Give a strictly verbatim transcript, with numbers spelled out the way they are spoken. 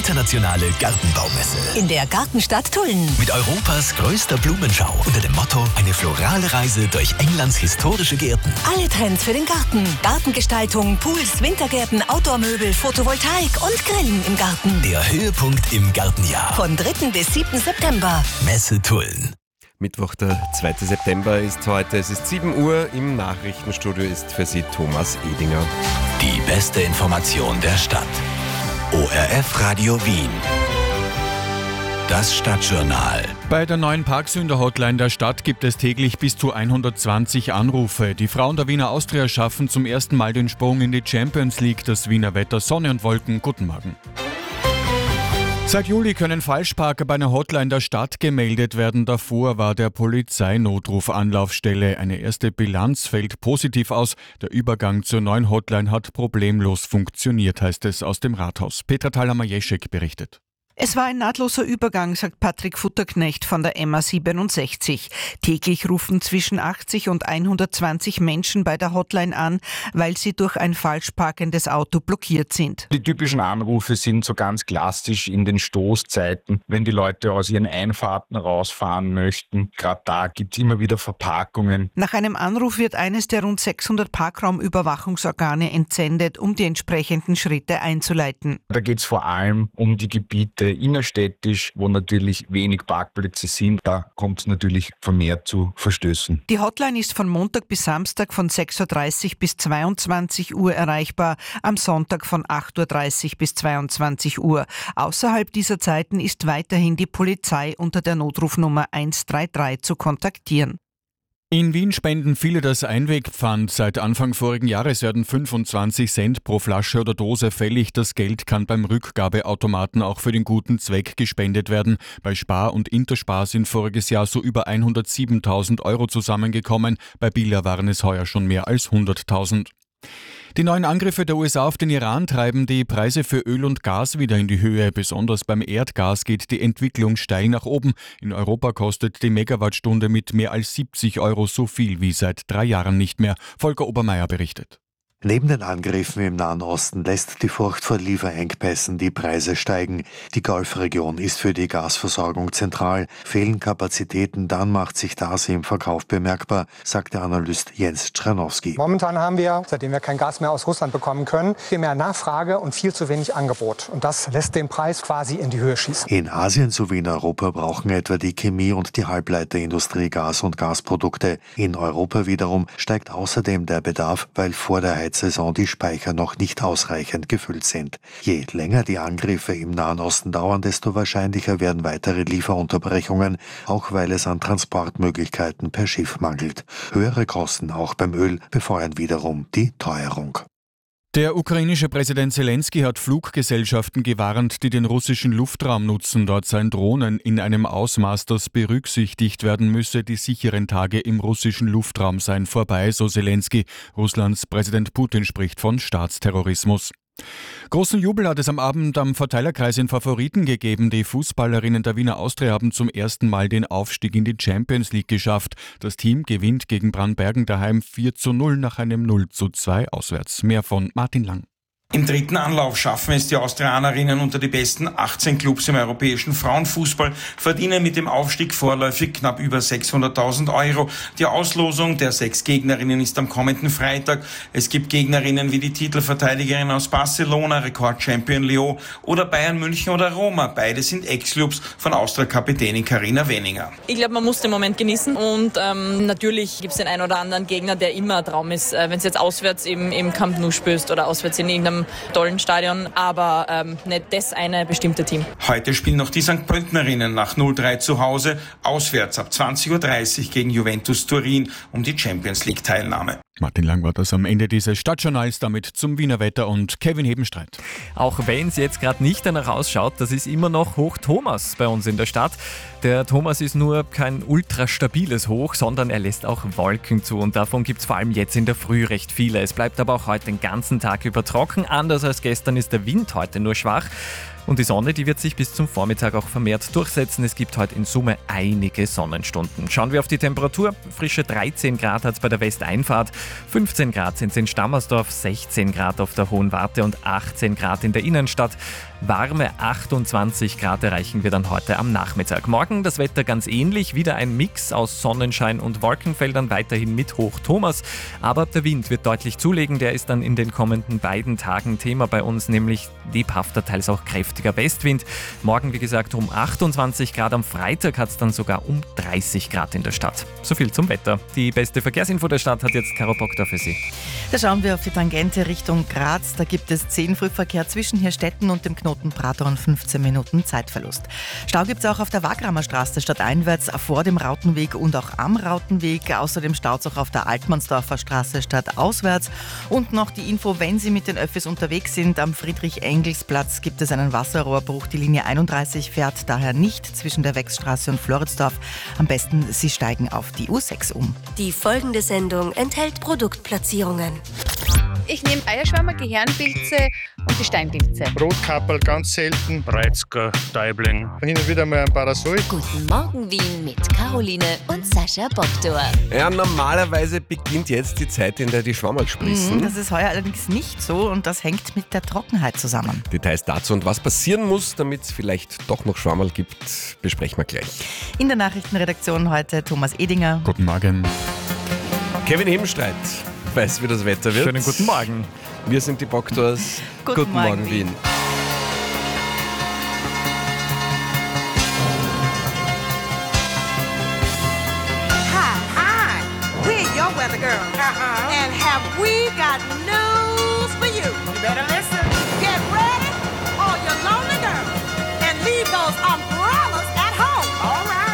internationale Gartenbaumesse. In der Gartenstadt Tulln. Mit Europas größter Blumenschau unter dem Motto eine florale Reise durch Englands historische Gärten. Alle Trends für den Garten. Gartengestaltung, Pools, Wintergärten, Outdoor-Möbel, Photovoltaik und Grillen im Garten. Der Höhepunkt im Gartenjahr. Von dritten bis siebten September. Messe Tulln. Mittwoch, der zweite September ist heute. Es ist sieben Uhr. Im Nachrichtenstudio ist für Sie Thomas Edinger. Die beste Information der Stadt. O R F Radio Wien. Das Stadtjournal. Bei der neuen Parksünder-Hotline der Stadt gibt es täglich bis zu hundertzwanzig Anrufe. Die Frauen der Wiener Austria schaffen zum ersten Mal den Sprung in die Champions League. Das Wiener Wetter, Sonne und Wolken. Guten Morgen. Seit Juli können Falschparker bei einer Hotline der Stadt gemeldet werden. Davor war der Polizeinotruf Anlaufstelle. Eine erste Bilanz fällt positiv aus. Der Übergang zur neuen Hotline hat problemlos funktioniert, heißt es aus dem Rathaus. Petra Thalhammer-Jeschek berichtet. Es war ein nahtloser Übergang, sagt Patrick Futterknecht von der M A siebenundsechzig. Täglich rufen zwischen achtzig und hundertzwanzig Menschen bei der Hotline an, weil sie durch ein falsch parkendes Auto blockiert sind. Die typischen Anrufe sind so ganz klassisch in den Stoßzeiten, wenn die Leute aus ihren Einfahrten rausfahren möchten. Gerade da gibt es immer wieder Verparkungen. Nach einem Anruf wird eines der rund sechshundert Parkraumüberwachungsorgane entsendet, um die entsprechenden Schritte einzuleiten. Da geht es vor allem um die Gebiete innerstädtisch, wo natürlich wenig Parkplätze sind. Da kommt es natürlich vermehrt zu Verstößen. Die Hotline ist von Montag bis Samstag von sechs Uhr dreißig bis zweiundzwanzig Uhr erreichbar, am Sonntag von acht Uhr dreißig bis zweiundzwanzig Uhr. Außerhalb dieser Zeiten ist weiterhin die Polizei unter der Notrufnummer eins drei drei zu kontaktieren. In Wien spenden viele das Einwegpfand. Seit Anfang vorigen Jahres werden fünfundzwanzig Cent pro Flasche oder Dose fällig. Das Geld kann beim Rückgabeautomaten auch für den guten Zweck gespendet werden. Bei Spar und Interspar sind voriges Jahr so über hundertsiebentausend Euro zusammengekommen. Bei Billa waren es heuer schon mehr als hunderttausend. Die neuen Angriffe der U S A auf den Iran treiben die Preise für Öl und Gas wieder in die Höhe. Besonders beim Erdgas geht die Entwicklung steil nach oben. In Europa kostet die Megawattstunde mit mehr als siebzig Euro so viel wie seit drei Jahren nicht mehr. Volker Obermeier berichtet. Neben den Angriffen im Nahen Osten lässt die Furcht vor Lieferengpässen die Preise steigen. Die Golfregion ist für die Gasversorgung zentral. Fehlen Kapazitäten, dann macht sich das im Verkauf bemerkbar, sagt der Analyst Jens Czernowski. Momentan haben wir, seitdem wir kein Gas mehr aus Russland bekommen können, viel mehr Nachfrage und viel zu wenig Angebot. Und das lässt den Preis quasi in die Höhe schießen. In Asien sowie in Europa brauchen etwa die Chemie- und die Halbleiterindustrie Gas und Gasprodukte. In Europa wiederum steigt außerdem der Bedarf, weil vor der Heizsaison die Speicher noch nicht ausreichend gefüllt sind. Je länger die Angriffe im Nahen Osten dauern, desto wahrscheinlicher werden weitere Lieferunterbrechungen, auch weil es an Transportmöglichkeiten per Schiff mangelt. Höhere Kosten auch beim Öl befeuern wiederum die Teuerung. Der ukrainische Präsident Zelensky hat Fluggesellschaften gewarnt, die den russischen Luftraum nutzen. Dort seien Drohnen in einem Ausmaß, das berücksichtigt werden müsse. Die sicheren Tage im russischen Luftraum seien vorbei, so Zelensky. Russlands Präsident Putin spricht von Staatsterrorismus. Großen Jubel hat es am Abend am Verteilerkreis in Favoriten gegeben. Die Fußballerinnen der Wiener Austria haben zum ersten Mal den Aufstieg in die Champions League geschafft. Das Team gewinnt gegen Brandbergen daheim vier zu null nach einem null zu zwei auswärts. Mehr von Martin Lang. Im dritten Anlauf schaffen es die Austrianerinnen unter die besten achtzehn Clubs im europäischen Frauenfußball, verdienen mit dem Aufstieg vorläufig knapp über sechshunderttausend Euro. Die Auslosung der sechs Gegnerinnen ist am kommenden Freitag. Es gibt Gegnerinnen wie die Titelverteidigerin aus Barcelona, Rekordchampion Lyon oder Bayern München oder Roma. Beide sind Ex-Clubs von Austria-Kapitänin Karina Wenninger. Ich glaube, man muss den Moment genießen und ähm, natürlich gibt es den einen oder anderen Gegner, der immer ein Traum ist, äh, wenn es jetzt auswärts im, im Camp Nou spielst oder auswärts in irgendeinem tollen Stadion, aber ähm, nicht das eine bestimmte Team. Heute spielen noch die Sankt Pöltenerinnen nach null drei zu Hause, auswärts ab zwanzig Uhr dreißig gegen Juventus Turin um die Champions League Teilnahme. Martin Lang war das am Ende dieses Stadtjournals, damit zum Wiener Wetter und Kevin Hebenstreit. Auch wenn es jetzt gerade nicht danach ausschaut, das ist immer noch Hoch Thomas bei uns in der Stadt. Der Thomas ist nur kein ultrastabiles Hoch, sondern er lässt auch Wolken zu und davon gibt es vor allem jetzt in der Früh recht viele. Es bleibt aber auch heute den ganzen Tag über trocken. Anders als gestern ist der Wind heute nur schwach. Und die Sonne, die wird sich bis zum Vormittag auch vermehrt durchsetzen. Es gibt heute in Summe einige Sonnenstunden. Schauen wir auf die Temperatur. Frische dreizehn Grad hat es bei der Westeinfahrt, fünfzehn Grad sind es in Stammersdorf, sechzehn Grad auf der Hohen Warte und achtzehn Grad in der Innenstadt. Warme achtundzwanzig Grad erreichen wir dann heute am Nachmittag. Morgen das Wetter ganz ähnlich, wieder ein Mix aus Sonnenschein und Wolkenfeldern, weiterhin mit Hoch Thomas. Aber der Wind wird deutlich zulegen, der ist dann in den kommenden beiden Tagen Thema bei uns, nämlich lebhafter, teils auch kräftiger Westwind. Morgen, wie gesagt, um achtundzwanzig Grad, am Freitag hat es dann sogar um dreißig Grad in der Stadt. So viel zum Wetter. Die beste Verkehrsinfo der Stadt hat jetzt Caro Bogdorf für Sie. Da schauen wir auf die Tangente Richtung Graz. Da gibt es zehn Frühverkehr zwischen Hirstetten und dem Knoten Prater und fünfzehn Minuten Zeitverlust. Stau gibt es auch auf der Wagramer Straße stadteinwärts vor dem Rautenweg und auch am Rautenweg. Außerdem staut es auch auf der Altmannsdorfer Straße stadtauswärts. Und noch die Info, wenn Sie mit den Öffis unterwegs sind, am Friedrich-Engels-Platz gibt es einen Wasserrohrbruch. Die Linie einunddreißig fährt daher nicht zwischen der Wechsstraße und Floridsdorf. Am besten, Sie steigen auf die U sechs um. Die folgende Sendung enthält Produktplatzierungen. Ich nehme Eierschwammer, Gehirnpilze und die Steinpilze. Rotkapperl ganz selten. Breizger, Daibling. Hin und wieder mal ein Parasol. Guten Morgen Wien mit Caroline und Sascha Bogdor. Ja, normalerweise beginnt jetzt die Zeit, in der die Schwammerl sprießen. Das ist heuer allerdings nicht so und das hängt mit der Trockenheit zusammen. Details dazu und was passieren muss, damit es vielleicht doch noch Schwammerl gibt, besprechen wir gleich. In der Nachrichtenredaktion heute Thomas Edinger. Guten Morgen. Kevin Hebenstreit weiß, wie das Wetter wird. Schönen guten Morgen. Wir sind die Bogdors. Guten, guten Morgen, Morgen Wien. Hi, hi. We're your weather girl. Uh-huh. And have we got news for you? You better listen.